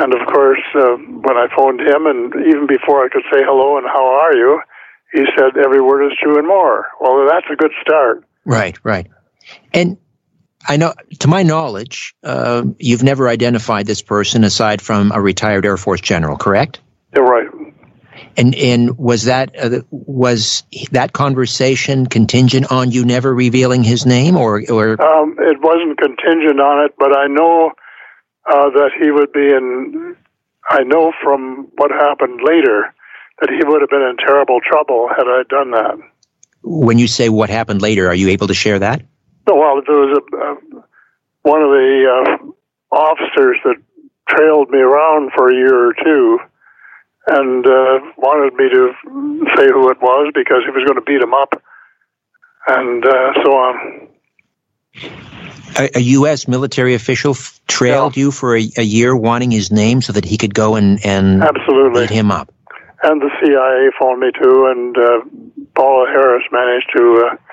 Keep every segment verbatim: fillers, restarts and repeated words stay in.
And of course, uh, when I phoned him, and even before I could say hello and how are you, he said every word is true and more. Well, that's a good start. Right, right. And I know, to my knowledge, uh, you've never identified this person aside from a retired Air Force general, correct? You're right. And and was that uh, was that conversation contingent on you never revealing his name, or or? Um, it wasn't contingent on it, but I know uh, that he would be in. I know from what happened later that he would have been in terrible trouble had I done that. When you say what happened later, are you able to share that? No, well, there was a, uh, one of the uh, officers that trailed me around for a year or two and uh, wanted me to say who it was because he was going to beat him up and uh, so on. A, a U S military official f- trailed yeah. you for a, a year wanting his name so that he could go and, and Absolutely. beat him up? And the C I A phoned me too, and uh, Paula Harris managed to uh,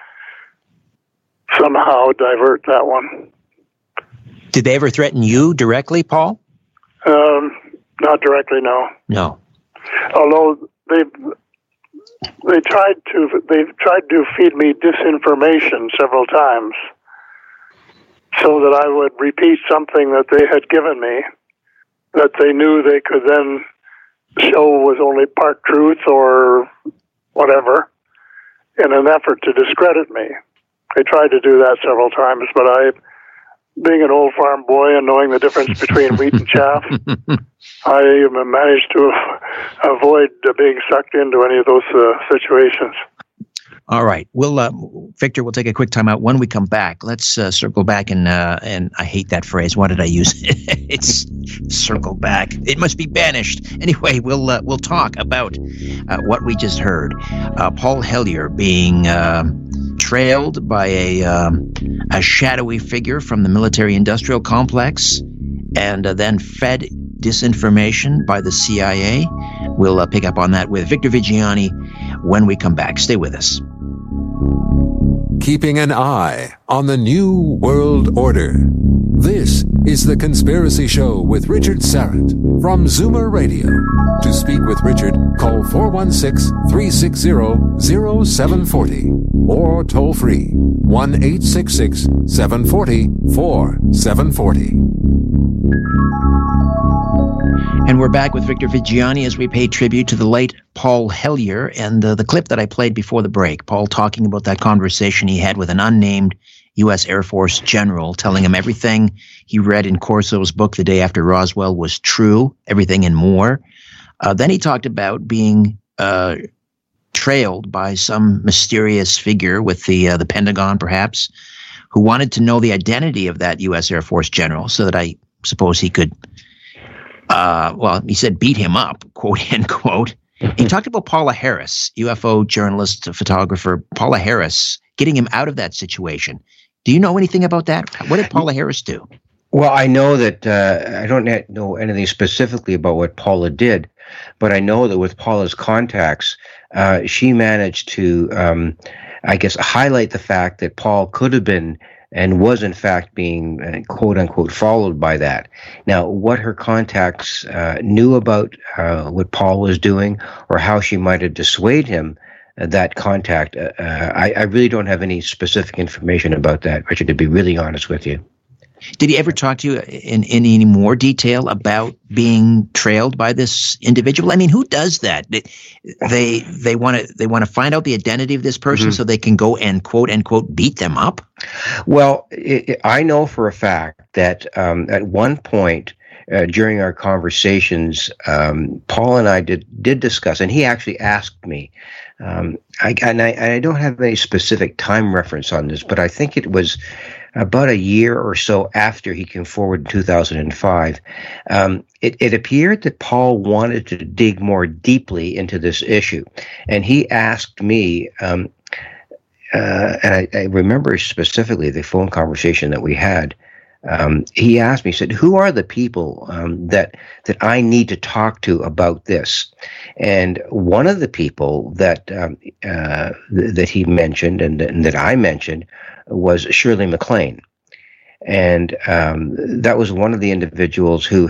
somehow divert that one. Did they ever threaten you directly, Paul? Um, not directly, no. No. Although they they tried to they tried to feed me disinformation several times, so that I would repeat something that they had given me, that they knew they could then show was only part truth or whatever, in an effort to discredit me. They tried to do that several times, but I, being an old farm boy and knowing the difference between wheat and chaff, I managed to avoid being sucked into any of those uh, situations. All right. We'll, uh, Victor, we'll take a quick time out. When we come back, let's uh, circle back and, uh, and I hate that phrase. Why did I use it? It's circle back. It must be banished. Anyway, we'll, uh, we'll talk about uh, what we just heard. Uh, Paul Hellyer being uh, trailed by a, um, a shadowy figure from the military-industrial complex and uh, then fed disinformation by the C I A. We'll uh, pick up on that with Victor Viggiani when we come back. Stay with us. Keeping an eye on the New World Order. This is The Conspiracy Show with Richard Syrett from Zoomer Radio. To speak with Richard, call four one six, three six zero, zero seven four zero or toll free one eight six six, seven four zero, four seven four zero. And we're back with Victor Viggiani as we pay tribute to the late Paul Hellyer. And uh, the clip that I played before the break, Paul talking about that conversation he had with an unnamed U S Air Force general, telling him everything he read in Corso's book The Day After Roswell was true, everything and more. Uh, then he talked about being uh, trailed by some mysterious figure with the uh, the Pentagon, perhaps, who wanted to know the identity of that U S Air Force general so that I suppose he could Uh, well, he said beat him up, quote, end quote. He talked about Paula Harris, U F O journalist, photographer, Paula Harris, getting him out of that situation. Do you know anything about that? What did Paula Harris do? Well, I know that uh, I don't know anything specifically about what Paula did, but I know that with Paula's contacts, uh, she managed to, um, I guess, highlight the fact that Paul could have been and was in fact being uh, quote unquote followed by that. Now, what her contacts uh, knew about uh, what Paul was doing or how she might have dissuaded him, uh, that contact, uh, uh, I, I really don't have any specific information about that, Richard, to be really honest with you. Did he ever talk to you in, in any more detail about being trailed by this individual? I mean, who does that? They they, they want to they want to find out the identity of this person mm-hmm. so they can go and quote unquote beat them up. Well, it, it, I know for a fact that um, at one point uh, during our conversations, um, Paul and I did did discuss, and he actually asked me. Um, I, and I, I don't have any specific time reference on this, but I think it was about a year or so after he came forward in two thousand five, um, it, it appeared that Paul wanted to dig more deeply into this issue. And he asked me, um, uh, and I, I remember specifically the phone conversation that we had. Um, he asked me, he said, who are the people um, that that I need to talk to about this? And one of the people that um, uh, th- that he mentioned and, and that I mentioned was Shirley MacLaine. And um, that was one of the individuals who